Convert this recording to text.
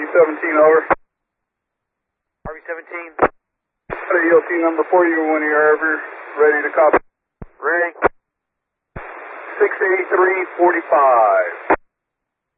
RV-17, over. RV-17. Got a ELT number for you when you're ever ready to copy. Ready. 68345.